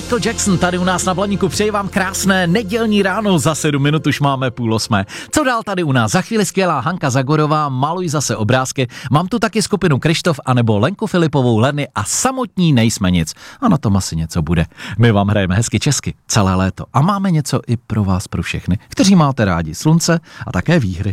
Michael Jackson tady u nás na Blaníku. Přeji vám krásné nedělní ráno, za 7 minut už máme 7:30. Co dál tady u nás? Za chvíli skvělá Hanka Zagorová, Maluj zase obrázky. Mám tu taky skupinu Krištof anebo Lenku Filipovou, Leny a Samotní nejsme nic. A na tom asi něco bude. My vám hrajeme hezky česky celé léto. A máme něco i pro vás, pro všechny, kteří máte rádi slunce a také výhry.